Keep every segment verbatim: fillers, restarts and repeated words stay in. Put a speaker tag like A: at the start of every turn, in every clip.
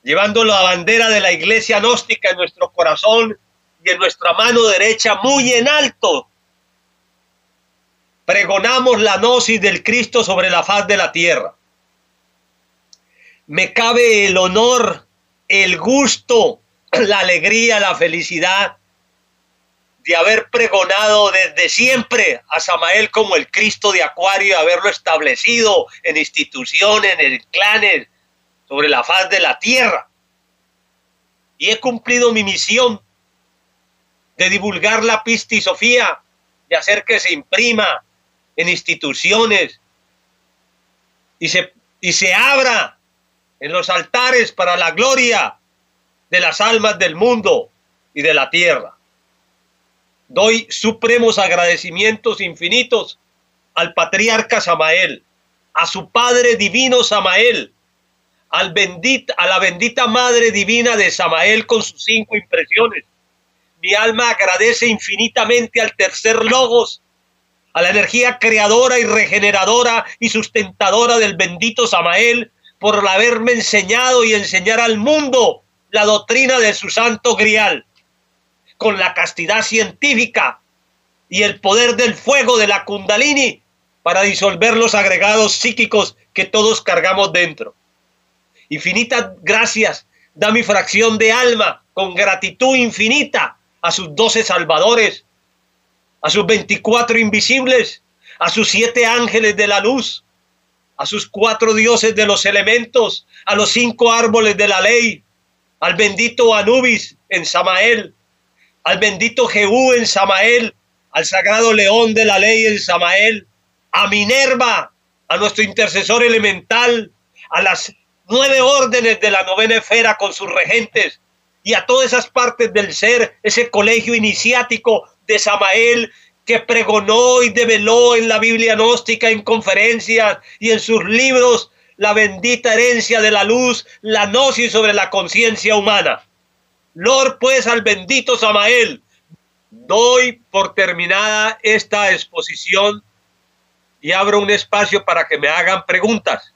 A: llevando la bandera de la iglesia gnóstica en nuestro corazón y en nuestra mano derecha muy en alto. Pregonamos la gnosis del Cristo sobre la faz de la tierra. Me cabe el honor, el gusto, la alegría, la felicidad de haber pregonado desde siempre a Samael como el Cristo de Acuario, y haberlo establecido en instituciones, en clanes, sobre la faz de la tierra. Y he cumplido mi misión de divulgar la pistisofía, de hacer que se imprima en instituciones y se, y se abra en los altares para la gloria de las almas del mundo y de la tierra. Doy supremos agradecimientos infinitos al patriarca Samael, a su padre divino Samael, al bendita, a la bendita madre divina de Samael con sus cinco impresiones. Mi alma agradece infinitamente al tercer logos, a la energía creadora y regeneradora y sustentadora del bendito Samael, por haberme enseñado y enseñar al mundo la doctrina de su santo grial, con la castidad científica y el poder del fuego de la Kundalini para disolver los agregados psíquicos que todos cargamos dentro. Infinitas gracias da mi fracción de alma con gratitud infinita a sus doce salvadores, a sus veinticuatro invisibles, a sus siete ángeles de la luz, a sus cuatro dioses de los elementos, a los cinco árboles de la ley, al bendito Anubis en Samael, al bendito Jehú en Samael, al sagrado león de la ley en Samael, a Minerva, a nuestro intercesor elemental, a las nueve órdenes de la novena esfera con sus regentes, y a todas esas partes del ser, ese colegio iniciático de Samael que pregonó y develó en la Biblia gnóstica, en conferencias y en sus libros la bendita herencia de la luz, la gnosis sobre la conciencia humana. Lord, pues, al bendito Samael. Doy por terminada esta exposición y abro un espacio para que me hagan preguntas.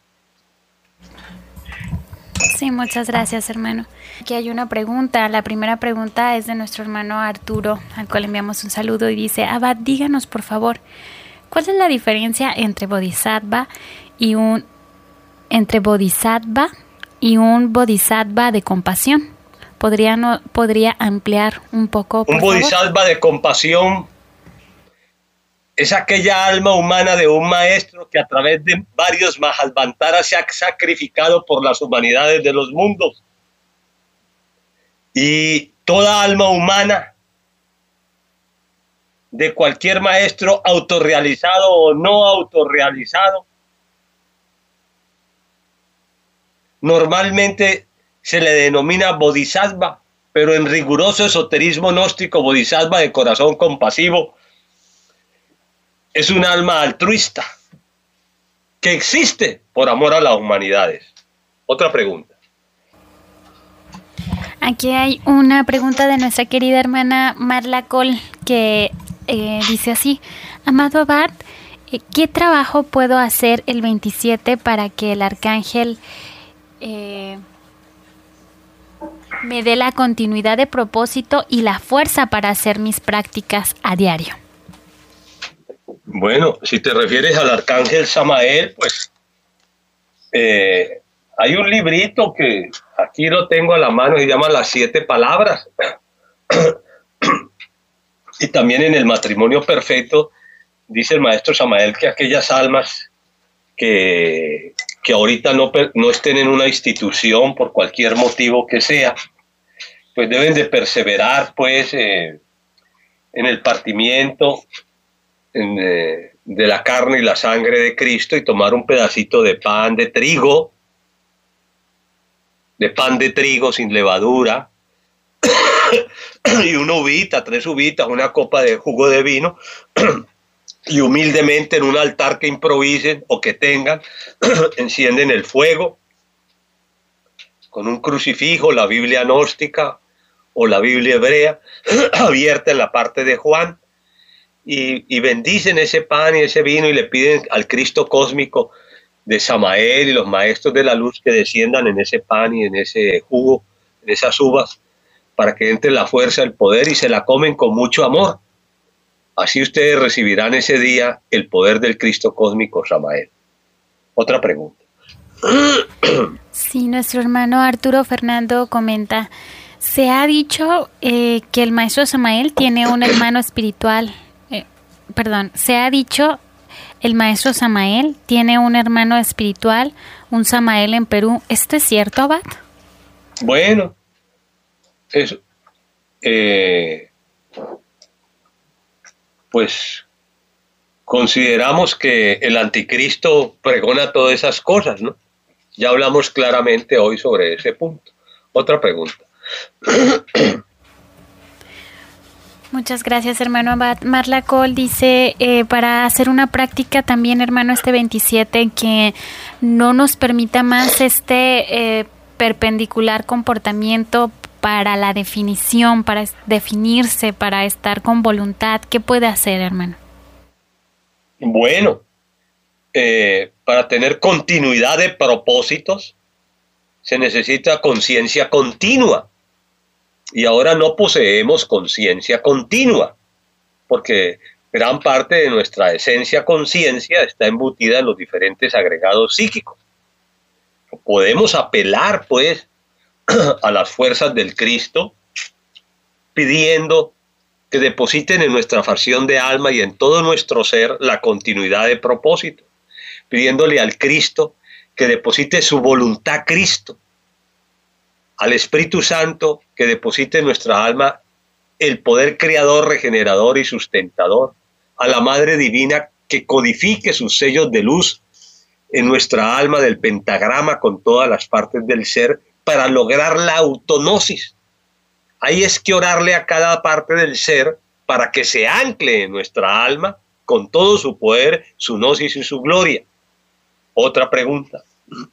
B: Sí, muchas gracias, hermano. Aquí hay una pregunta. La primera pregunta es de nuestro hermano Arturo, al cual enviamos un saludo, y dice: Abad, díganos por favor, ¿cuál es la diferencia entre bodhisattva y un entre bodhisattva y un bodhisattva de compasión? ¿Podría, no, ¿Podría ampliar un poco, por
A: Un
B: favor?
A: bodhisattva de compasión es aquella alma humana de un maestro que a través de varios Mahavantaras se ha sacrificado por las humanidades de los mundos. Y toda alma humana de cualquier maestro, autorrealizado o no autorrealizado, normalmente se le denomina bodhisattva, pero en riguroso esoterismo gnóstico, bodhisattva de corazón compasivo es un alma altruista que existe por amor a las humanidades. Otra pregunta.
B: Aquí hay una pregunta de nuestra querida hermana Marla Col, que eh, dice así: Amado Abad, eh, ¿qué trabajo puedo hacer el veintisiete para que el arcángel eh, me dé la continuidad de propósito y la fuerza para hacer mis prácticas a diario?
A: Bueno, si te refieres al arcángel Samael, pues eh, hay un librito que aquí lo tengo a la mano, se llama Las Siete Palabras. Y también en el Matrimonio Perfecto dice el maestro Samael que aquellas almas que, que ahorita no, no estén en una institución por cualquier motivo que sea, pues deben de perseverar pues eh, en el partimiento en, eh, de la carne y la sangre de Cristo, y tomar un pedacito de pan de trigo, de pan de trigo sin levadura, y una uvita, tres uvitas, una copa de jugo de vino, y humildemente en un altar que improvisen o que tengan, encienden el fuego con un crucifijo, la Biblia gnóstica o la Biblia hebrea, abierta en la parte de Juan, y, y bendicen ese pan y ese vino y le piden al Cristo cósmico de Samael y los maestros de la luz que desciendan en ese pan y en ese jugo, en esas uvas, para que entre la fuerza, el poder y se la comen con mucho amor. Así ustedes recibirán ese día el poder del Cristo cósmico Samael. Otra pregunta.
B: Sí, nuestro hermano Arturo Fernando comenta, se ha dicho eh, que el maestro Samael tiene un hermano espiritual, eh, perdón, se ha dicho el maestro Samael tiene un hermano espiritual, un Samael en Perú. ¿Esto es cierto, Abad?
A: Bueno, eso, eh, pues consideramos que el anticristo pregona todas esas cosas, ¿no? Ya hablamos claramente hoy sobre ese punto. Otra pregunta.
B: Muchas gracias, hermano Abad. Marla Cole dice, eh, para hacer una práctica también, hermano, este veintisiete, que no nos permita más este eh, perpendicular comportamiento para la definición, para definirse, para estar con voluntad. ¿Qué puede hacer, hermano?
A: Bueno, eh, para tener continuidad de propósitos se necesita conciencia continua. Y ahora no poseemos conciencia continua, porque gran parte de nuestra esencia conciencia está embutida en los diferentes agregados psíquicos. Podemos apelar, pues, a las fuerzas del Cristo, pidiendo que depositen en nuestra facción de alma y en todo nuestro ser la continuidad de propósito, pidiéndole al Cristo que deposite su voluntad Cristo, al Espíritu Santo que deposite en nuestra alma el poder creador, regenerador y sustentador, a la Madre Divina que codifique sus sellos de luz en nuestra alma del pentagrama con todas las partes del ser para lograr la autognosis. Ahí es que orarle a cada parte del ser para que se ancle en nuestra alma con todo su poder, su gnosis y su gloria. Otra pregunta.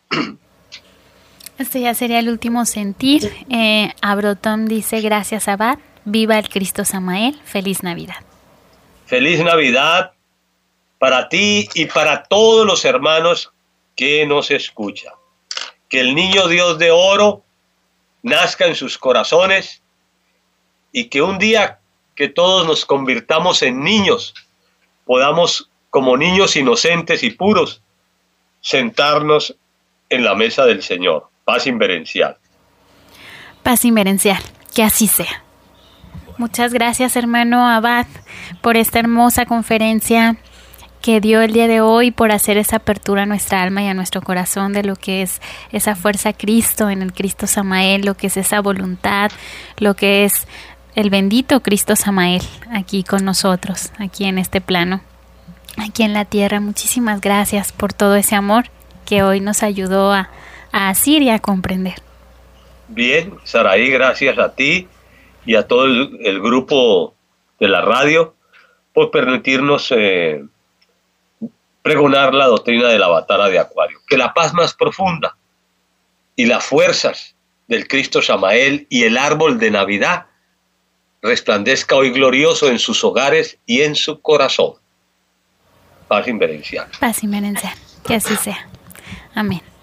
B: Este ya sería el último sentir. Eh, Abrotom dice, gracias Abad, viva el Cristo Samael, feliz Navidad.
A: Feliz Navidad para ti y para todos los hermanos que nos escuchan. Que el niño Dios de oro nazca en sus corazones y que un día que todos nos convirtamos en niños, podamos, como niños inocentes y puros, sentarnos en la mesa del Señor. Paz inverencial.
B: Paz inverencial, que así sea. Muchas gracias, hermano Abad, por esta hermosa conferencia que dio el día de hoy, por hacer esa apertura a nuestra alma y a nuestro corazón de lo que es esa fuerza Cristo en el Cristo Samael, lo que es esa voluntad, lo que es el bendito Cristo Samael aquí con nosotros, aquí en este plano, aquí en la tierra. Muchísimas gracias por todo ese amor que hoy nos ayudó a a asir y a comprender.
A: Bien, Saraí, gracias a ti y a todo el, el grupo de la radio por permitirnos eh, pregonar la doctrina de la Avatara de Acuario. Que la paz más profunda y las fuerzas del Cristo Samael y el árbol de Navidad resplandezca hoy glorioso en sus hogares y en su corazón. Paz inverencial.
B: Paz inverencial, que así sea. Amén.